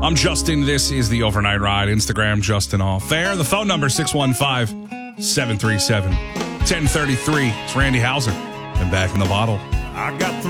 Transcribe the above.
I'm Justin. This is the Overnight Ride. Instagram, Justin Off Air. The phone number, 615-737-1033. It's Randy Hauser. And back in the bottle. I got